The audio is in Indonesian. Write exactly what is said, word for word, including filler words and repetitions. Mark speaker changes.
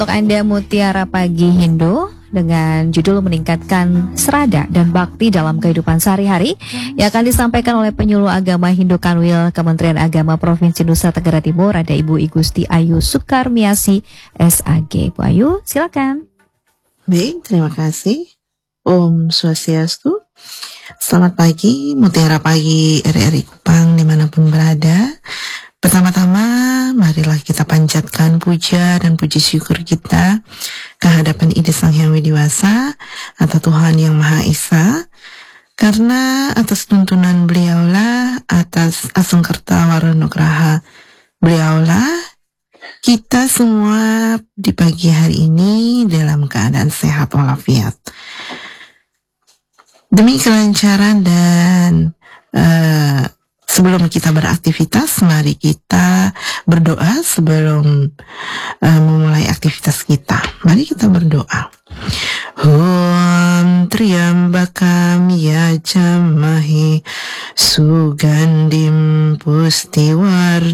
Speaker 1: Untuk Anda Mutiara Pagi Hindu dengan judul meningkatkan serada dan bakti dalam kehidupan sehari-hari yang akan disampaikan oleh penyuluh agama Hindu Kanwil Kementerian Agama Provinsi Nusa Tenggara Timur, ada Ibu Igusti Ayu Sukarmiasi S A G. Bu Ayu, silakan.
Speaker 2: Baik, terima kasih. Om Swastiastu. Selamat pagi, Mutiara Pagi R R I Kupang dimanapun berada. Pertama-tama, marilah kita panjatkan puja dan puji syukur kita kehadapan Ide Sang Hyang Widiwasa atau Tuhan Yang Maha Esa, karena atas tuntunan beliaulah, atas asungkerta waronugraha beliaulah, kita semua di pagi hari ini dalam keadaan sehat walafiat. Demi kelancaran dan uh, sebelum kita beraktivitas, mari kita berdoa sebelum uh, memulai aktivitas kita. Mari kita berdoa. Om Triambakam Yajamahi Sugandim Pustiwar